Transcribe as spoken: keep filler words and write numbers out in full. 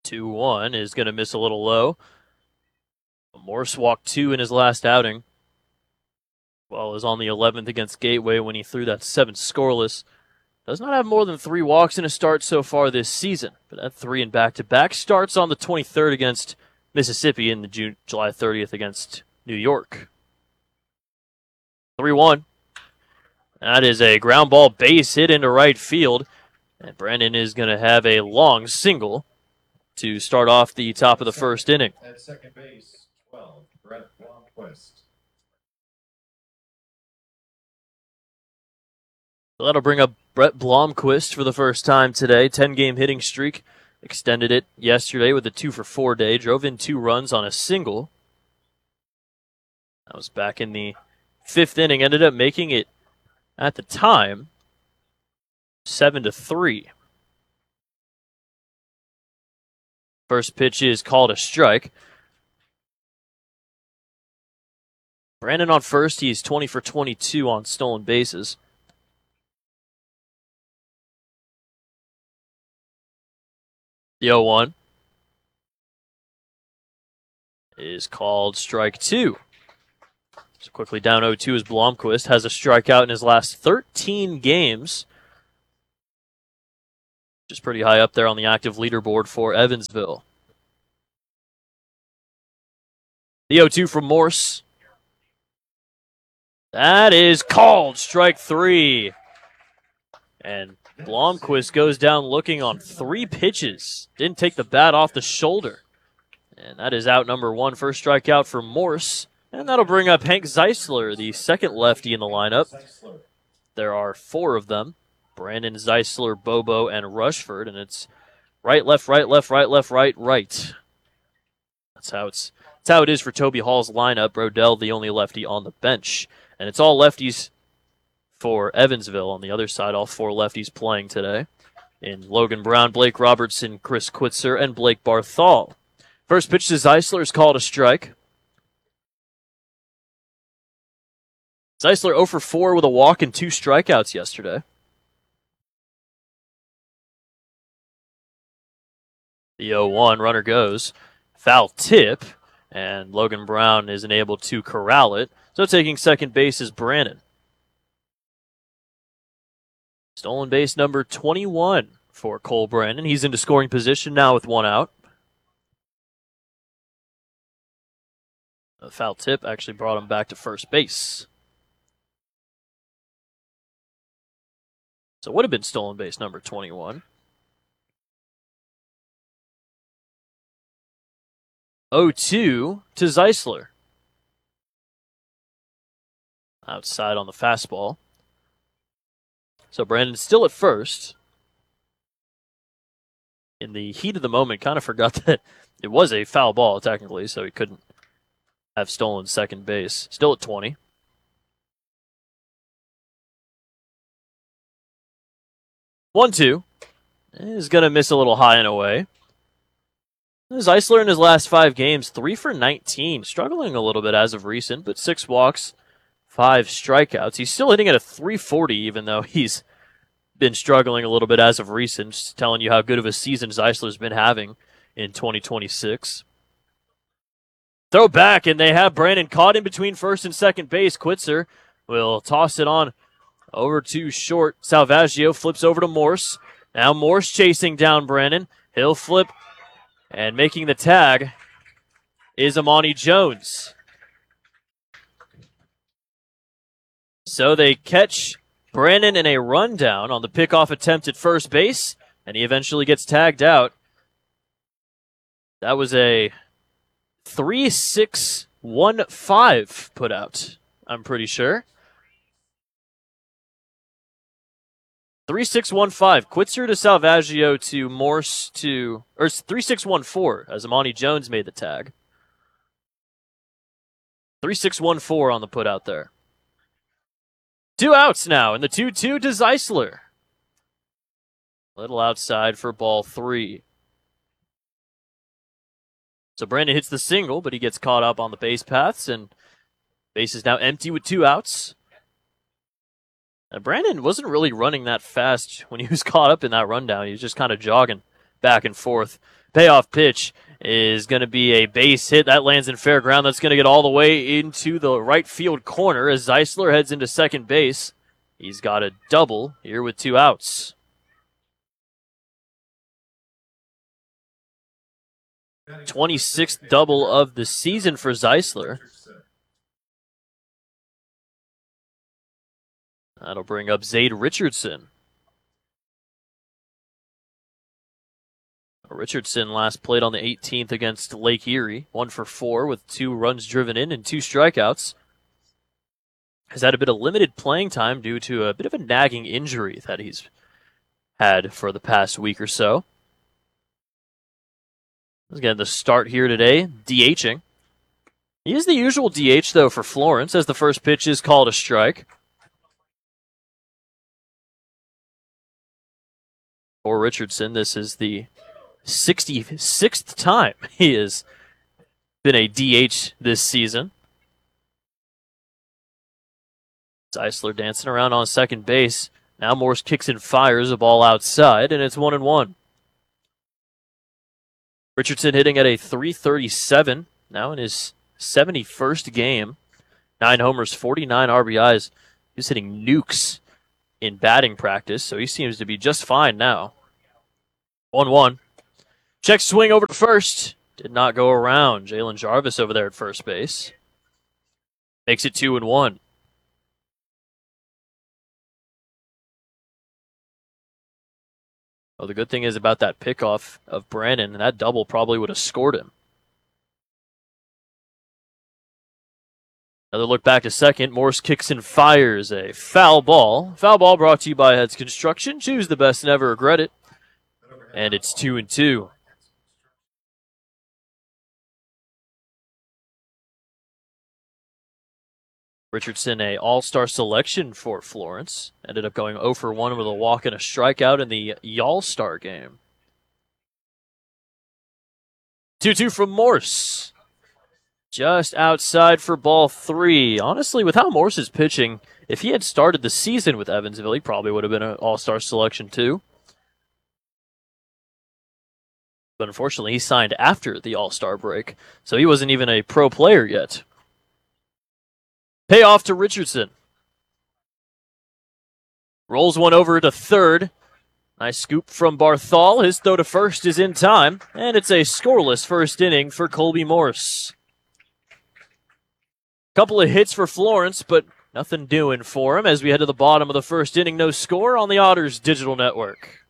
two one is going to miss a little low. Morse walked two in his last outing. Well, is on the eleventh against Gateway when he threw that seven scoreless. Does not have more than three walks in a start so far this season, but at three in back-to-back starts on the twenty-third against Mississippi and the June, July thirtieth against New York. three one. That is a ground ball base hit into right field, and Brandon is going to have a long single to start off the top of the first inning. At second base, twelve, Brett Blomquist. So that'll bring up Brett Blomquist for the first time today. ten-game hitting streak. Extended it yesterday with a two for four day. Drove in two runs on a single. That was back in the fifth inning. Ended up making it, at the time, seven to three. First pitch is called a strike. Brandon on first. He's twenty for twenty-two on stolen bases. The oh one is called strike two. So quickly down oh two as Blomquist has a strikeout in his last thirteen games. Which is pretty high up there on the active leaderboard for Evansville. The oh two from Morse. That is called strike three. And Blomquist goes down looking on three pitches. Didn't take the bat off the shoulder. And that is out number one. First strikeout for Morse. And that'll bring up Hank Zeisler, the second lefty in the lineup. There are four of them. Brandon, Zeisler, Bobo, and Rushford. And it's right, left, right, left, right, left, right, right. That's how it's that's how it is for Toby Hall's lineup. Brodell, the only lefty on the bench. And it's all lefties for Evansville. On the other side, all four lefties playing today. In Logan Brown, Blake Robertson, Chris Quitzer, and Blake Barthol. First pitch to Zeisler is called a strike. Zeisler oh for four with a walk and two strikeouts yesterday. The oh one, runner goes. Foul tip, and Logan Brown isn't able to corral it. So taking second base is Brandon. Stolen base number twenty-one for Cole Brandon. He's into scoring position now with one out. The foul tip actually brought him back to first base. So it would have been stolen base number twenty-one. oh two to Zeisler. Outside on the fastball. So Brandon's still at first. In the heat of the moment, kind of forgot that it was a foul ball, technically, so he couldn't have stolen second base. Still at twenty. one two. He's going to miss a little high and away. Zeisler in his last five games, three for nineteen. Struggling a little bit as of recent, but six walks, five strikeouts. He's still hitting at a three forty, even though he's been struggling a little bit as of recent. Just telling you how good of a season Zeisler's been having in twenty twenty-six. Throw back, and they have Brandon caught in between first and second base. Quitzer will toss it on over to short. Salvaggio flips over to Morse. Now Morse chasing down Brandon. He'll flip, and making the tag is Amani Jones. So they catch Brandon in a rundown on the pickoff attempt at first base, and he eventually gets tagged out. That was a three six one five put out, I'm pretty sure. three six one five. Quitzer to Salvaggio to Morse to... Or three six one four as Amani Jones made the tag. three six one four on the put out there. Two outs now, and the two two to Zeisler. Little outside for ball three. So Brandon hits the single, but he gets caught up on the base paths, and base is now empty with two outs. And Brandon wasn't really running that fast when he was caught up in that rundown. He was just kind of jogging back and forth. Payoff pitch is going to be a base hit. That lands in fair ground. That's going to get all the way into the right field corner as Zeisler heads into second base. He's got a double here with two outs. twenty-sixth double of the season for Zeisler. That'll bring up Zade Richardson. Richardson last played on the eighteenth against Lake Erie. One for four with two runs driven in and two strikeouts. Has had a bit of limited playing time due to a bit of a nagging injury that he's had for the past week or so. Again, the start here today, DHing. He is the usual D H, though, for Florence, as the first pitch is called a strike. For Richardson, this is the sixty-sixth time he has been a D H this season. Zeisler dancing around on second base. Now Morse kicks and fires a ball outside, and it's one and one. Richardson hitting at a three thirty-seven, now in his seventy-first game. Nine homers, forty-nine R B Is. He's hitting nukes in batting practice, so he seems to be just fine now. one one. Check swing over to first. Did not go around. Jalen Jarvis over there at first base. Makes it two and one. Well, the good thing is about that pickoff of Brandon, that double probably would have scored him. Another look back to second. Morse kicks and fires a foul ball. Foul ball brought to you by Heads Construction. Choose the best, never regret it. And it's two and two. Richardson, a all-star selection for Florence. Ended up going oh for one with a walk and a strikeout in the Y'all-Star game. two two from Morse. Just outside for ball three. Honestly, with how Morse is pitching, if he had started the season with Evansville, he probably would have been an all-star selection too. But unfortunately, he signed after the all-star break, so he wasn't even a pro player yet. Payoff to Richardson. Rolls one over to third. Nice scoop from Barthol. His throw to first is in time, and it's a scoreless first inning for Colby Morse. Couple of hits for Florence, but nothing doing for him as we head to the bottom of the first inning. No score on the Otters Digital Network.